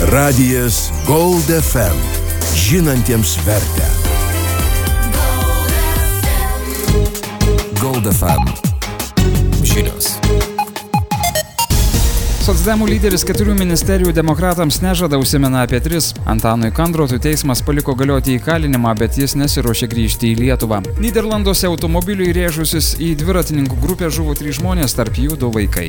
Radijas Gold FM. Žinantiems vertę. Gold FM. Žinios. Socdemų lyderis 4 ministerijų demokratams nežada, užsimena apie 3. Antanui Kandrotui teismas paliko galioti įkalinimą, bet jis nesiruošia grįžti į Lietuvą. Nyderlanduose automobiliui įrėžusis į dviratininkų grupę žuvo 3 žmonės, tarp jų 2 vaikai.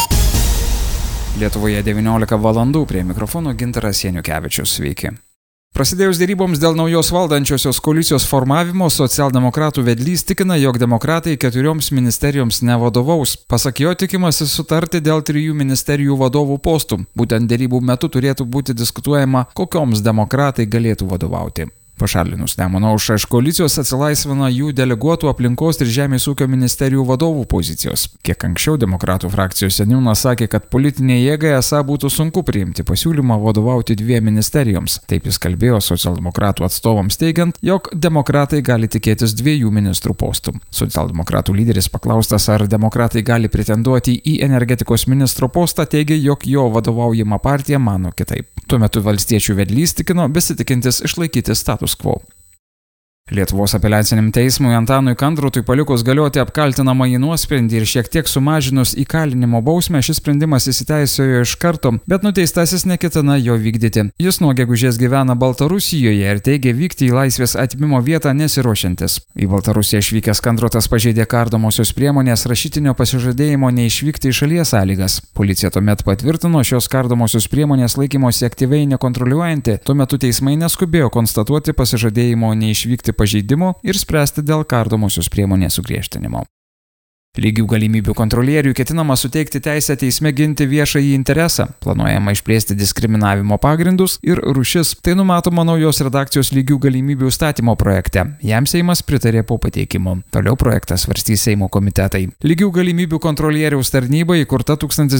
Lietuvoje 19 valandų, prie mikrofono Gintaras Janiukevičius. Sveiki. Prasidėjus deryboms dėl naujos valdančiosios koalicijos formavimo, socialdemokratų vedlys tikina, jog demokratai 4 ministerijoms nevadovaus. Pasak jo, tikimasi sutarti dėl 3 ministerijų vadovų postų. Būtent derybų metu turėtų būti diskutuojama, kokioms demokratai galėtų vadovauti. Pašalinus Nemuno aušrą iš koalicijos atsilaisvina jų deleguotų aplinkos ir žemės ūkio ministerijų vadovų pozicijos. Kiek anksčiau demokratų frakcijos seniūnas sakė, kad politinė jėga esą būtų sunku priimti pasiūlymą vadovauti 2 ministerijoms. Taip jis kalbėjo socialdemokratų atstovams teigiant, jog demokratai gali tikėtis 2 ministrų postų. Socialdemokratų lyderis paklaustas, ar demokratai gali pretenduoti į energetikos ministro postą, teigė, jog jo vadovaujama partija mano kitaip. Tuo metu valstiečių vedlys tikino besitikintis išlaikyti status quo. Lietuvos apeliaciniam teismui Antanui Kandrotui palikus galioti apkaltinamąjį nuosprendį ir šiek tiek sumažinus įkalinimo bausmę, šis sprendimas įsiteisėjo iš karto, bet nuteistasis neketina jo vykdyti. Jis nuo gegužės gyvena Baltarusijoje ir teigia vykti į laisvės atėmimo vietą nesiruošiantis. Į Baltarusiją išvykęs Kandrotas pažeidė kardomosios priemonės rašytinio pasižadėjimo neišvykti į šalies sąlygas. Policija tuomet patvirtino šios kardomosios priemonės laikymosi aktyviai nekontroliuojanti, tuo metu teismai neskubėjo konstatuoti pasižadėjimo neišvykti pažeidimo ir spręsti dėl kardomosios priemonės sugriežtinimo. Lygių galimybių kontrolieriui ketinama suteikti teisę teisme ginti viešąjį interesą, planuojama išplėsti diskriminavimo pagrindus ir rūšis. Tai numatoma naujos redakcijos lygių galimybių įstatymo projekte. Jam Seimas pritarė po pateikimo. Toliau projektas svarstys Seimo komitetai. Lygių galimybių kontrolieriaus tarnyba įkurta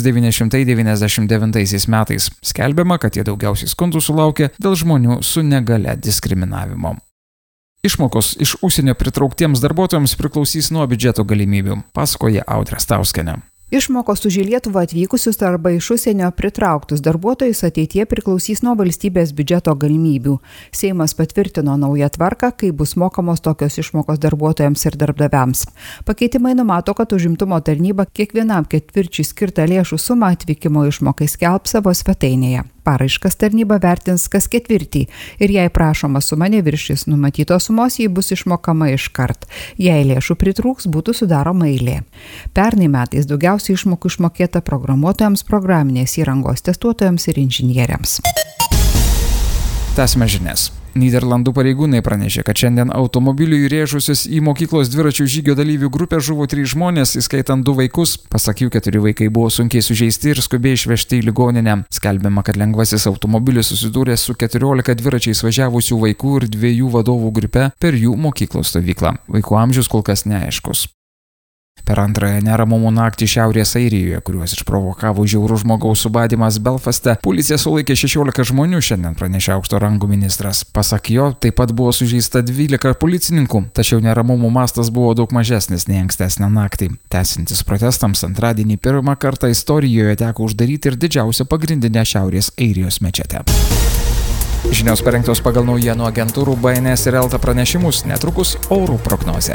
1999 metais. Skelbiama, kad jie daugiausiai skundų sulaukė dėl žmonių su negalia diskriminavimo. Išmokos iš užsienio pritrauktiems darbuotojams priklausys nuo biudžeto galimybių, pasakoja Audra Stauskienė. Išmokos už į Lietuvą atvykusius arba iš užsienio pritrauktus darbuotojus ateityje priklausys nuo valstybės biudžeto galimybių. Seimas patvirtino naują tvarką, kai bus mokamos tokios išmokos darbuotojams ir darbdaviams. Pakeitimai numato, kad užimtumo tarnyba kiekvienam ketvirčiui skirtą lėšų sumą atvykimo išmokai skelbs savo svetainėje. Paraiškas tarnyba vertins kas ketvirtį ir jei prašoma suma neviršys numatytos sumos, jį bus išmokama iškart. Jei lėšų pritrūks, būtų sudaroma eilė. Pernai metais daugiausiai išmokų išmokėta programuotojams, programinės įrangos testuotojams ir inžinieriams. Tęsime žinias. Nyderlandų pareigūnai pranešė, kad šiandien automobiliui įrėžusis į mokyklos dviračių žygio dalyvių grupę žuvo 3 žmonės, įskaitant 2 vaikus. Pasak jų, 4 vaikai buvo sunkiai sužeisti ir skubiai išvežti į ligoninę. Skelbiama, kad lengvasis automobilis susidūrė su 14 dviračiais važiavusių vaikų ir 2 vadovų grupe per jų mokyklos stovyklą. Vaikų amžius kol kas neaiškus. Per antrąją neramumų naktį Šiaurės Airijoje, kuriuos išprovokavo žiaurus žmogaus subadymas Belfaste, policija sulaikė 16 žmonių, šiandien pranešė aukšto rango ministras. Pasak jo, taip pat buvo sužeista 12 policininkų, tačiau neramumų mastas buvo daug mažesnis nei ankstesnę naktį. Tęsiantis protestams, antradienį pirmą kartą istorijoje teko uždaryti ir didžiausią pagrindinę Šiaurės Airijos mečetę. Žinios parengtos pagal naujienų agentūrų BNS ir Elta pranešimus, netrukus orų prognozė.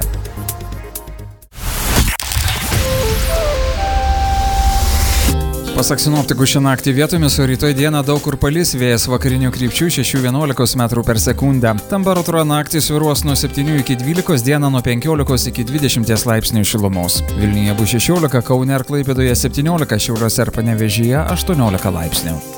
Pasak sinoptikų, šią naktį vietomis, o rytoj dieną daug kur palis, vėjas vakarinių krypčių 6–11 metrų per sekundę. Temperatūra naktį svyruos nuo 7 iki 12, dieną nuo 15 iki 20 laipsnių šilumos. Vilniuje bus 16, Kaune ir Klaipėdoje 17, Šiauliuose ir Panevėžyje 18 laipsnių.